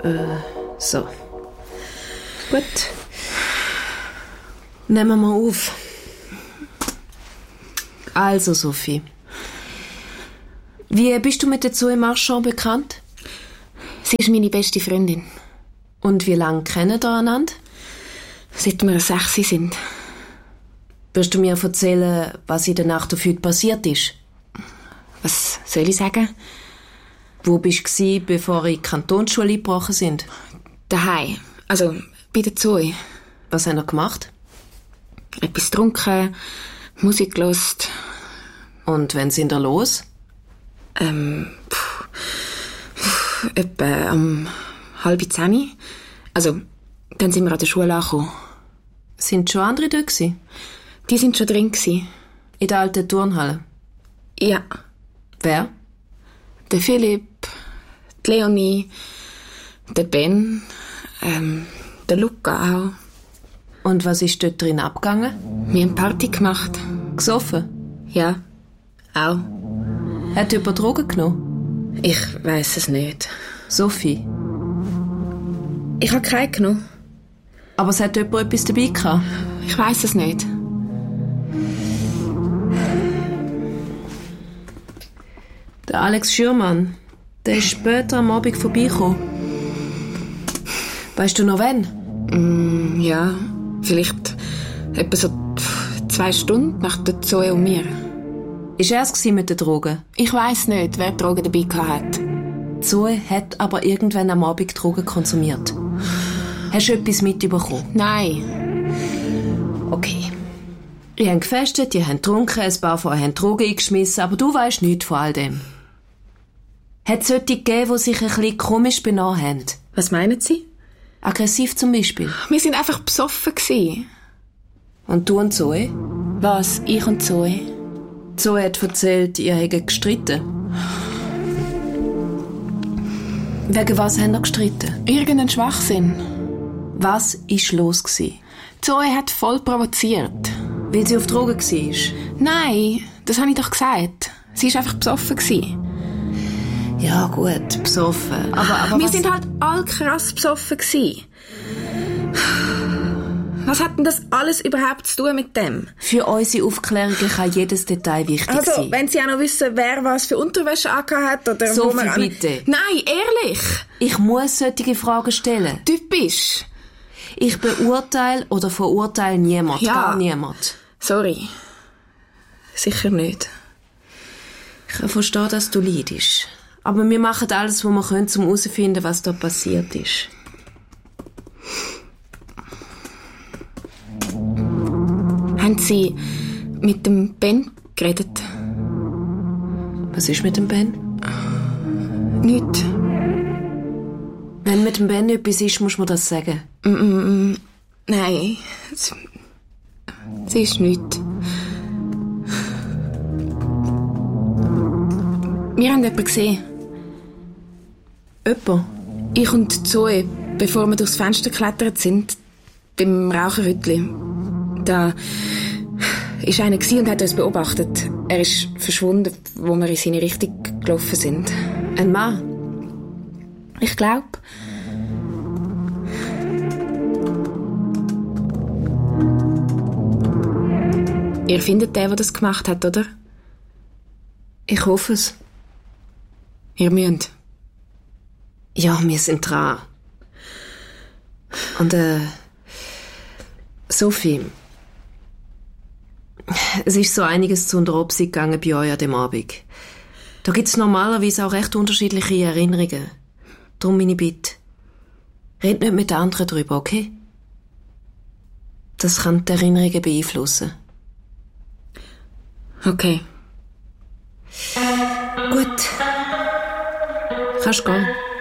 So. Gut. Nehmen wir mal auf. Also, Sophie. Wie bist du mit der Zoe Marchand bekannt? Sie ist meine beste Freundin. Und wie lange kennen ihr einander? Seit wir 6 sind. Wirst du mir erzählen, was in der Nacht auf heute passiert ist? Was soll ich sagen? Wo bist du, bevor ihr in die Kantonsschule eingebrochen sind? Daheim. Also, bei der Zoe. Was habt ihr gemacht? Etwas getrunken, Musik gehört. Und wann sind ihr los? Etwa um 9:30. Also, dann sind wir an der Schule angekommen. Sind schon andere dort gewesen? Die sind schon drin gewesen. In der alten Turnhalle? Ja. Wer? Der Philipp, die Leonie, der Ben, der Luca auch. Und was ist dort drin abgegangen? Wir haben Party gemacht. Gesoffen? Ja, auch. Hat jemand Drogen genommen? Ich weiss es nicht. Sophie? Ich habe keine genommen. Aber es hat jemand etwas dabei gehabt? Ich weiss es nicht. Der Alex Schürmann, der ist später am Abend vorbeigekommen. Weißt du noch wann? Ja, vielleicht etwa so 2 Stunden nach der Zoe und mir. Ist er es mit den Drogen? Ich weiss nicht, wer Drogen dabei hat. Zoe hat aber irgendwann am Abend Drogen konsumiert. Hast du etwas mitbekommen? Nein. Okay. Ihr habt gefestet, ihr habt getrunken, ein paar von euch haben Drogen eingeschmissen, aber du weisst nichts von all dem. Hat es solche gegeben, die sich ein bisschen komisch benommen haben? Was meinen Sie? Aggressiv zum Beispiel. Wir sind einfach besoffen gewesen. Und du und Zoe? Was? Ich und Zoe? Zoe hat erzählt, ihr hättet gestritten. Wegen was habt ihr gestritten? Irgendein Schwachsinn. Was war los gewesen? Zoe hat voll provoziert. Weil sie auf Drogen war? Nein, das habe ich doch gesagt. Sie war einfach besoffen gewesen. Ja gut, besoffen. Aber wir sind halt all krass besoffen gewesen. Was hat denn das alles überhaupt zu tun mit dem? Für unsere Aufklärungen kann jedes Detail wichtig sein. Also, wenn Sie auch noch wissen, wer was für Unterwäsche angehabt hat oder Sophie, bitte. Nein, ehrlich. Ich muss solche Fragen stellen. Typisch. Ich beurteile oder verurteile niemand, Ja. gar niemand. Sorry. Sicher nicht. Ich verstehe, dass du leidest. Aber wir machen alles, was wir können, um herauszufinden, was da passiert ist. Haben Sie mit dem Ben geredet? Was ist mit dem Ben? Nicht. Wenn mit dem Ben etwas ist, muss man das sagen. Nein. Sie ist nichts. Wir haben jemanden gesehen. Jemand? Ich und Zoe, bevor wir durchs Fenster geklettert sind, beim Raucherhütli. Da war einer und hat uns beobachtet. Er ist verschwunden, wo wir in seine Richtung gelaufen sind. Ein Mann? Ich glaube. Ihr findet den, der das gemacht hat, oder? Ich hoffe es. Ihr müsst. Ja, wir sind dran. Und, Sophie, es ist so einiges zu unter Obsicht gegangen bei euch an dem Abend. Da gibt es normalerweise auch recht unterschiedliche Erinnerungen. Darum meine Bitte. Red nicht mit den anderen drüber, okay? Das kann die Erinnerungen beeinflussen. Okay. Gut. Kannst gehen.